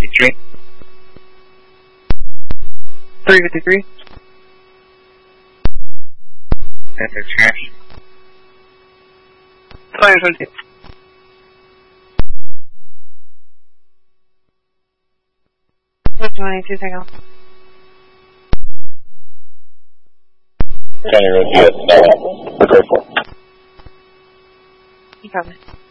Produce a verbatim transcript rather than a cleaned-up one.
fifty-three. three fifty-three. That's a trash. Fire twenty. twenty-two, take off. County Road U S seven. We're going for it. You copy.